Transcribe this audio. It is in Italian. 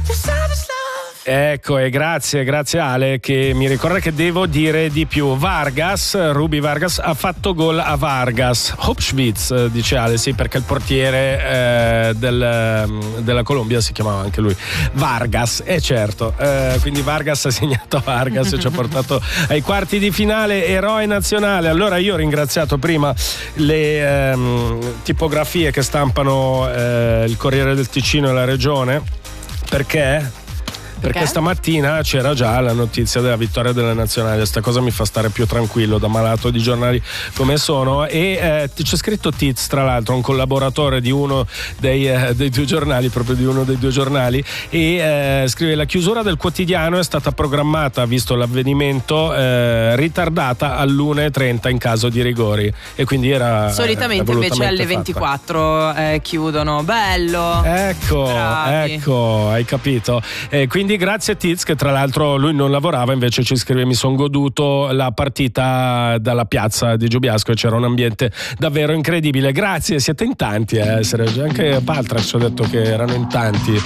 Ecco, e grazie Ale che mi ricorda che devo dire di più. Ruby Vargas ha fatto gol a Vargas, Hopschwitz, dice Ale, sì, perché il portiere della Colombia si chiamava anche lui Vargas, certo, quindi Vargas ha segnato a Vargas e ci ha portato ai quarti di finale, eroe nazionale. Allora io ho ringraziato prima le tipografie che stampano il Corriere del Ticino e la Regione, perché stamattina c'era già la notizia della vittoria della nazionale. Sta cosa mi fa stare più tranquillo da malato di giornali come sono, e c'è scritto Tiz, tra l'altro un collaboratore di uno dei due giornali, proprio di uno dei due giornali, e scrive: la chiusura del quotidiano è stata programmata, visto l'avvenimento, ritardata all'1:30 in caso di rigori, e quindi era solitamente invece alle 24 chiudono. Bello, ecco, hai capito, quindi grazie a Tiz, che tra l'altro lui non lavorava, invece ci scrive: mi sono goduto la partita dalla piazza di Giubiasco e c'era un ambiente davvero incredibile. Grazie, siete in tanti, anche Paltra ci ha detto che erano in tanti